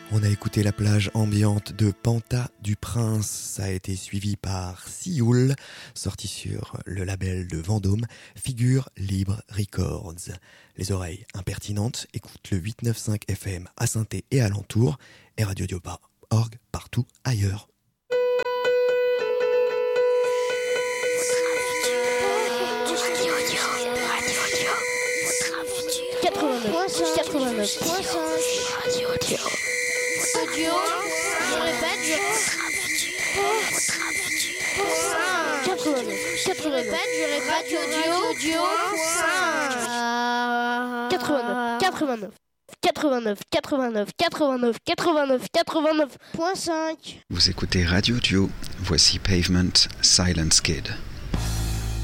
On a écouté la plage ambiante de Panta du Prince, ça a été suivi par Sioul, sorti sur le label de Vendôme, Figure Libre Records. Les oreilles impertinentes écoutent le 895 FM à Saint-Thé et alentour, et radiodiopa.org partout ailleurs. Audio, je répète, 89.5. Vous écoutez Radio Dio, voici Pavement, Silent Kid.